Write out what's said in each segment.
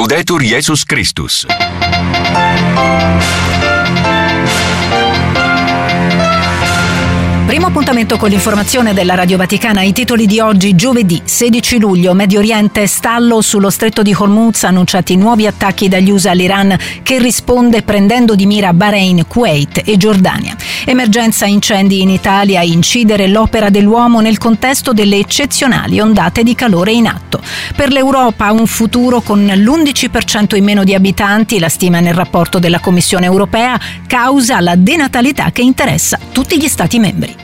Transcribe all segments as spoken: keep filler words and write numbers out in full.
Laudetur Jesus Christus. Primo appuntamento con l'informazione della Radio Vaticana. I titoli di oggi, giovedì sedici luglio, Medio Oriente, stallo sullo stretto di Hormuz, annunciati nuovi attacchi dagli U S A all'Iran che risponde prendendo di mira Bahrain, Kuwait e Giordania. Emergenza incendi in Italia, incidere l'opera dell'uomo nel contesto delle eccezionali ondate di calore in atto. Per l'Europa un futuro con l'undici per cento in meno di abitanti, la stima nel rapporto della Commissione europea, causa la denatalità che interessa tutti gli Stati membri.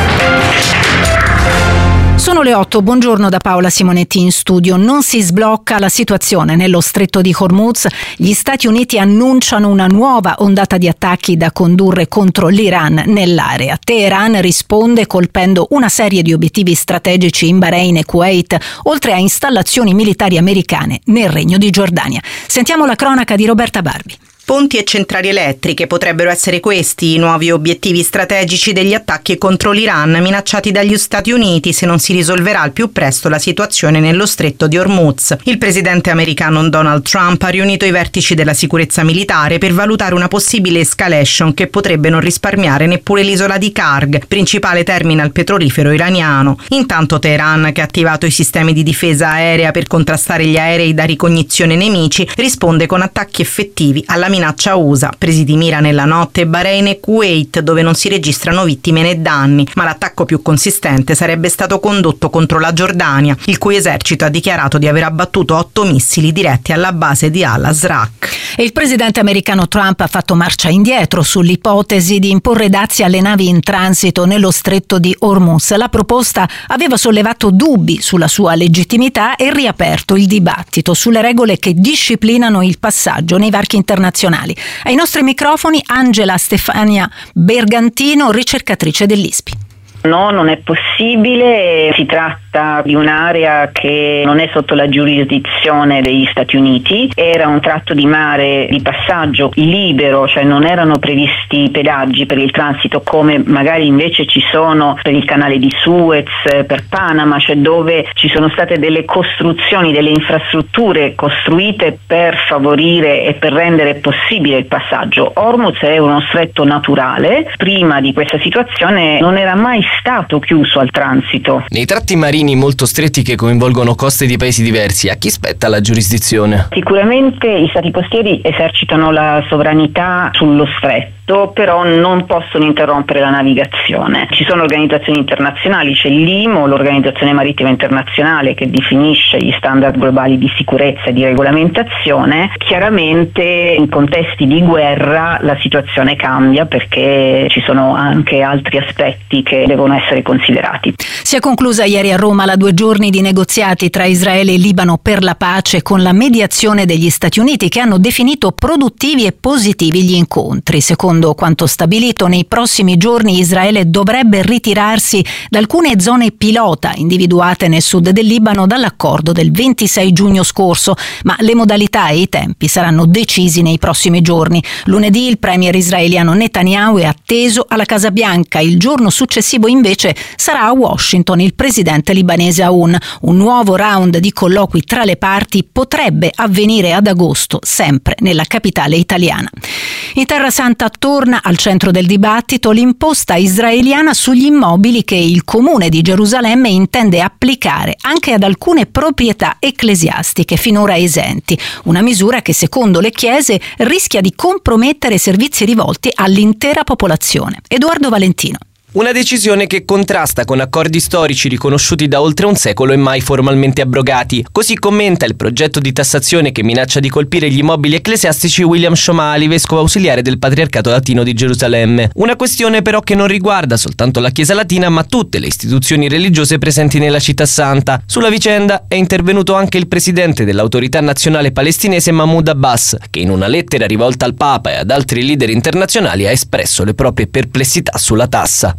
Sono le otto, buongiorno da Paola Simonetti in studio. Non si sblocca la situazione nello stretto di Hormuz. Gli Stati Uniti annunciano una nuova ondata di attacchi da condurre contro l'Iran nell'area. Teheran risponde colpendo una serie di obiettivi strategici in Bahrain e Kuwait, oltre a installazioni militari americane nel Regno di Giordania. Sentiamo la cronaca di Roberta Barbi. Ponti e centrali elettriche potrebbero essere questi i nuovi obiettivi strategici degli attacchi contro l'Iran minacciati dagli Stati Uniti se non si risolverà al più presto la situazione nello stretto di Hormuz. Il presidente americano Donald Trump ha riunito i vertici della sicurezza militare per valutare una possibile escalation che potrebbe non risparmiare neppure l'isola di Karg, principale terminal petrolifero iraniano. Intanto Teheran, che ha attivato i sistemi di difesa aerea per contrastare gli aerei da ricognizione nemici, risponde con attacchi effettivi alla minaccia U S A, presi di mira nella notte Bahrain e Kuwait, dove non si registrano vittime né danni, ma l'attacco più consistente sarebbe stato condotto contro la Giordania, il cui esercito ha dichiarato di aver abbattuto otto missili diretti alla base di Al-Azraq. E il presidente americano Trump ha fatto marcia indietro sull'ipotesi di imporre dazi alle navi in transito nello stretto di Hormuz. La proposta aveva sollevato dubbi sulla sua legittimità e riaperto il dibattito sulle regole che disciplinano il passaggio nei varchi internazionali. Ai nostri microfoni Angela Stefania Bergantino, ricercatrice dell'I S P I. No, non è possibile, si tratta di un'area che non è sotto la giurisdizione degli Stati Uniti, era un tratto di mare di passaggio libero, cioè non erano previsti pedaggi per il transito come magari invece ci sono per il canale di Suez, per Panama, cioè dove ci sono state delle costruzioni, delle infrastrutture costruite per favorire e per rendere possibile il passaggio. Hormuz è uno stretto naturale, prima di questa situazione non era mai stato chiuso al transito. Nei tratti marini molto stretti che coinvolgono coste di paesi diversi, a chi spetta la giurisdizione? Sicuramente i stati costieri esercitano la sovranità sullo stretto, però non possono interrompere la navigazione. Ci sono organizzazioni internazionali, c'è l'I M O, l'Organizzazione Marittima Internazionale, che definisce gli standard globali di sicurezza e di regolamentazione. Chiaramente in contesti di guerra la situazione cambia perché ci sono anche altri aspetti che devono essere considerati. Si è conclusa ieri a Roma la due giorni di negoziati tra Israele e Libano per la pace con la mediazione degli Stati Uniti, che hanno definito produttivi e positivi gli incontri. Secondo quanto stabilito, nei prossimi giorni Israele dovrebbe ritirarsi da alcune zone pilota individuate nel sud del Libano dall'accordo del ventisei giugno scorso, ma le modalità e i tempi saranno decisi nei prossimi giorni. Lunedì il premier israeliano Netanyahu è atteso alla Casa Bianca. Il giorno successivo invece sarà a Washington il presidente libanese Aoun. Un nuovo round di colloqui tra le parti potrebbe avvenire ad agosto, sempre nella capitale italiana. In Terra Santa torna al centro del dibattito l'imposta israeliana sugli immobili che il Comune di Gerusalemme intende applicare anche ad alcune proprietà ecclesiastiche finora esenti. Una misura che, secondo le chiese, rischia di compromettere servizi rivolti all'intera popolazione. Edoardo Valentino. Una decisione che contrasta con accordi storici riconosciuti da oltre un secolo e mai formalmente abrogati. Così commenta il progetto di tassazione che minaccia di colpire gli immobili ecclesiastici William Shomali, vescovo ausiliare del Patriarcato Latino di Gerusalemme. Una questione però che non riguarda soltanto la Chiesa Latina, ma tutte le istituzioni religiose presenti nella città santa. Sulla vicenda è intervenuto anche il presidente dell'Autorità Nazionale Palestinese Mahmoud Abbas, che in una lettera rivolta al Papa e ad altri leader internazionali ha espresso le proprie perplessità sulla tassa.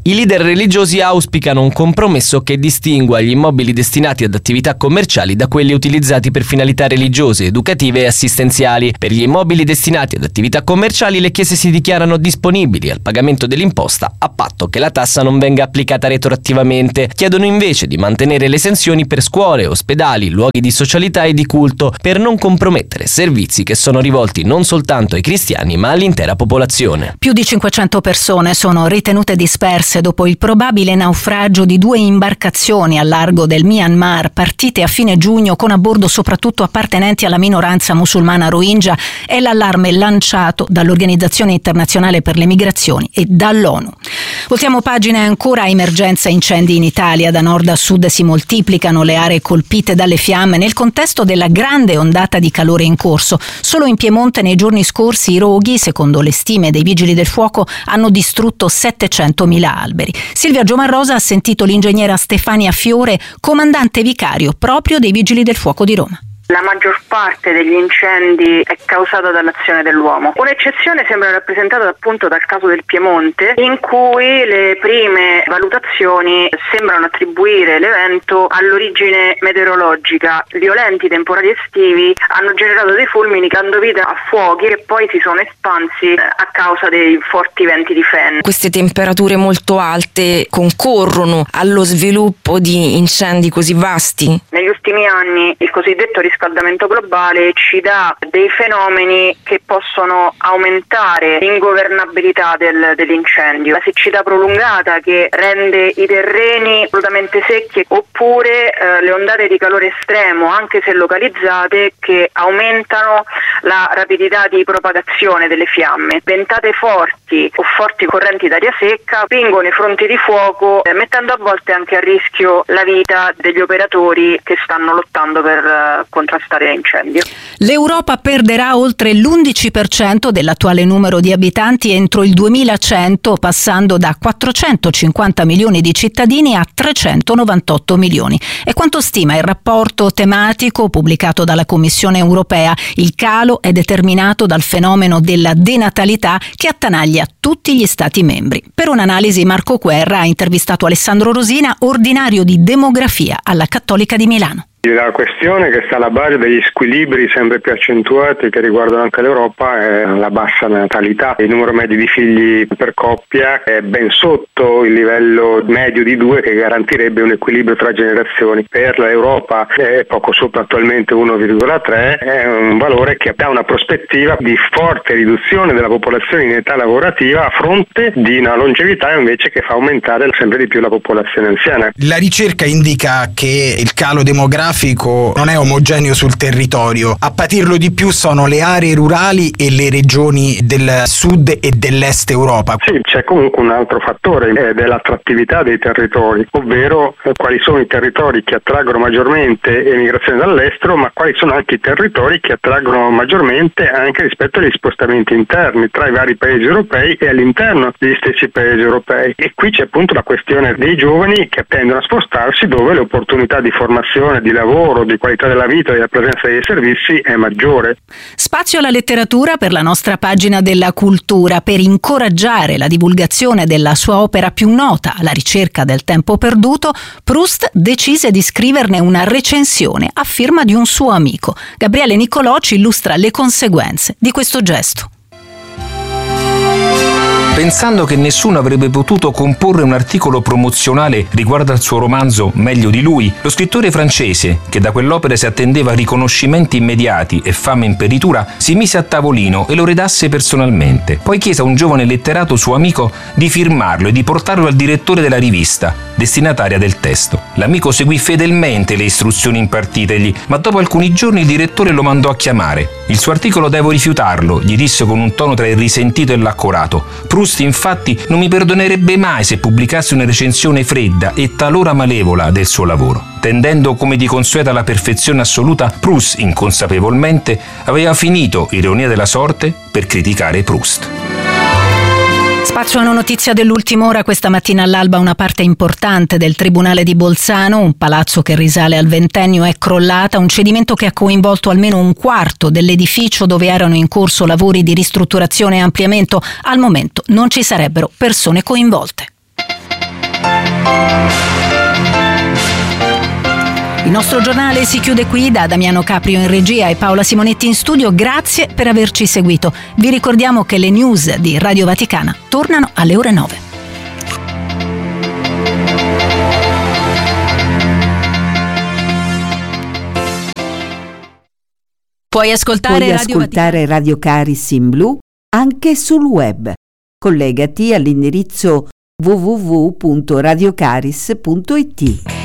I leader religiosi auspicano un compromesso che distingua gli immobili destinati ad attività commerciali da quelli utilizzati per finalità religiose, educative e assistenziali. Per gli immobili destinati ad attività commerciali le chiese si dichiarano disponibili al pagamento dell'imposta a patto che la tassa non venga applicata retroattivamente. Chiedono invece di mantenere le esenzioni per scuole, ospedali, luoghi di socialità e di culto, per non compromettere servizi che sono rivolti non soltanto ai cristiani ma all'intera popolazione. Più di cinquecento persone sono ritenute disperse dopo il probabile naufragio di due imbarcazioni al largo del Myanmar partite a fine giugno con a bordo soprattutto appartenenti alla minoranza musulmana Rohingya. È l'allarme lanciato dall'Organizzazione Internazionale per le Migrazioni e dall'ONU. Voltiamo pagina. Ancora emergenza incendi in Italia. Da nord a sud si moltiplicano le aree colpite dalle fiamme nel contesto della grande ondata di calore in corso. Solo in Piemonte nei giorni scorsi i roghi, secondo le stime dei vigili del fuoco, hanno distrutto settecentomila alberi. Silvia Giomarrosa ha sentito l'ingegnera Stefania Fiore, comandante vicario proprio dei vigili del fuoco di Roma. La maggior parte degli incendi è causata dall'azione dell'uomo. Un'eccezione sembra rappresentata appunto dal caso del Piemonte, in cui le prime valutazioni sembrano attribuire l'evento all'origine meteorologica. Violenti temporali estivi hanno generato dei fulmini dando vita a fuochi che poi si sono espansi a causa dei forti venti di Fen. Queste temperature molto alte concorrono allo sviluppo di incendi così vasti? Negli ultimi anni il cosiddetto riscaldamento globale ci dà dei fenomeni che possono aumentare l'ingovernabilità del, dell'incendio. La siccità prolungata che rende i terreni assolutamente secchi, oppure eh, le ondate di calore estremo, anche se localizzate, che aumentano la rapidità di propagazione delle fiamme. Ventate forti o forti correnti d'aria secca spingono i fronti di fuoco, eh, mettendo a volte anche a rischio la vita degli operatori che stanno lottando per eh, contrastare l'incendio. L'Europa perderà oltre l'undici per cento dell'attuale numero di abitanti entro il duemilacento, passando da quattrocentocinquanta milioni di cittadini a trecentonovantotto milioni. È quanto stima il rapporto tematico pubblicato dalla Commissione europea. Il calo è determinato dal fenomeno della denatalità che attanaglia tutti gli Stati membri. Per un'analisi Marco Guerra ha intervistato Alessandro Rosina, ordinario di demografia alla Cattolica di Milano. La questione che sta alla base degli squilibri sempre più accentuati che riguardano anche l'Europa è la bassa natalità. Il numero medio di figli per coppia è ben sotto il livello medio di due, che garantirebbe un equilibrio tra generazioni. Per l'Europa è poco sopra attualmente uno virgola tre, è un valore che dà una prospettiva di forte riduzione della popolazione in età lavorativa a fronte di una longevità invece che fa aumentare sempre di più la popolazione anziana. La ricerca indica che il calo demografico non è omogeneo sul territorio. A patirlo di più sono le aree rurali e le regioni del sud e dell'est Europa. Sì, c'è comunque un altro fattore ed è l'attrattività dei territori, ovvero quali sono i territori che attraggono maggiormente emigrazione dall'estero, ma quali sono anche i territori che attraggono maggiormente anche rispetto agli spostamenti interni tra i vari paesi europei e all'interno degli stessi paesi europei. E qui c'è appunto la questione dei giovani che tendono a spostarsi dove le opportunità di formazione, di lavoro, di qualità della vita e della presenza dei servizi è maggiore. Spazio alla letteratura per la nostra pagina della cultura, per incoraggiare la divulgazione della sua opera più nota, La ricerca del tempo perduto. Proust decise di scriverne una recensione a firma di un suo amico. Gabriele Niccolò ci illustra le conseguenze di questo gesto. Pensando che nessuno avrebbe potuto comporre un articolo promozionale riguardo al suo romanzo meglio di lui, lo scrittore francese, che da quell'opera si attendeva riconoscimenti immediati e fama in peritura, si mise a tavolino e lo redasse personalmente. Poi chiese a un giovane letterato suo amico di firmarlo e di portarlo al direttore della rivista, destinataria del testo. L'amico seguì fedelmente le istruzioni impartitegli, ma dopo alcuni giorni il direttore lo mandò a chiamare. Il suo articolo devo rifiutarlo, gli disse con un tono tra il risentito e l'accorato. Proust infatti non mi perdonerebbe mai se pubblicassi una recensione fredda e talora malevola del suo lavoro. Tendendo come di consueto alla perfezione assoluta, Proust, inconsapevolmente, aveva finito, ironia della sorte, per criticare Proust. Spazio a una notizia dell'ultima ora. Questa mattina all'alba una parte importante del Tribunale di Bolzano, un palazzo che risale al ventennio, è crollata, un cedimento che ha coinvolto almeno un quarto dell'edificio dove erano in corso lavori di ristrutturazione e ampliamento. Al momento non ci sarebbero persone coinvolte. Il nostro giornale si chiude qui. Da Damiano Caprio in regia e Paola Simonetti in studio, grazie per averci seguito. Vi ricordiamo che le news di Radio Vaticana tornano alle ore nove. Puoi ascoltare, Puoi Radio, ascoltare Radio Caris in blu anche sul web. Collegati all'indirizzo w w w punto radiocaris punto i t.